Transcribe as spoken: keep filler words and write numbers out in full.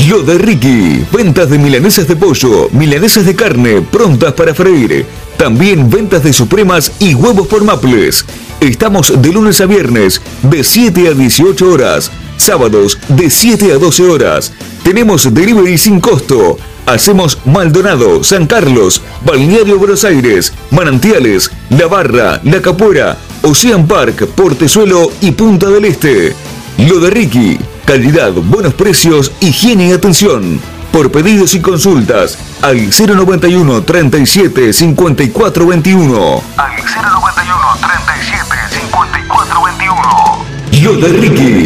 Lo de Ricky, ventas de milanesas de pollo, milanesas de carne, prontas para freír. También ventas de supremas y huevos por Maples. Estamos de lunes a viernes, de siete a dieciocho horas. Sábados, de siete a doce horas. Tenemos delivery sin costo. Hacemos Maldonado, San Carlos, Balneario Buenos Aires, Manantiales, La Barra, La Capuera, Ocean Park, Portezuelo y Punta del Este. Lo de Ricky, calidad, buenos precios, higiene y atención. Por pedidos y consultas, al cero noventa y uno, treinta y siete, cincuenta y cuatro veintiuno. Al cero noventa y uno, treinta y siete, cincuenta y cuatro veintiuno. Lo de Ricky.